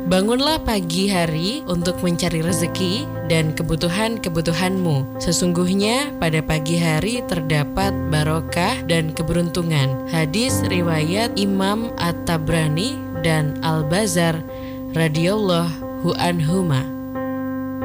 Bangunlah pagi hari untuk mencari rezeki dan kebutuhan-kebutuhanmu. Sesungguhnya pada pagi hari terdapat barokah dan keberuntungan. Hadis riwayat Imam At-Tabrani dan Al-Bazar radhiyallahu anhuma.